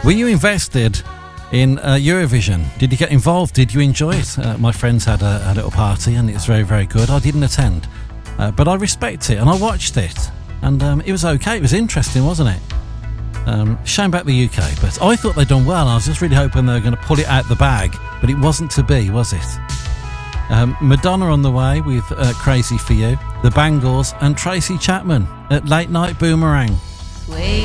Were you invested in Eurovision? Did you get involved? Did you enjoy it? My friends had a little party and it was very, very good. I didn't attend, but I respect it and I watched it, and it was okay. It was interesting, wasn't it? Shame about the UK, but I thought they'd done well. I was just really hoping they were going to pull it out the bag, but it wasn't to be, was it? Madonna on the way with Crazy for You, the Bangles and Tracy Chapman at Late Night Boomerang.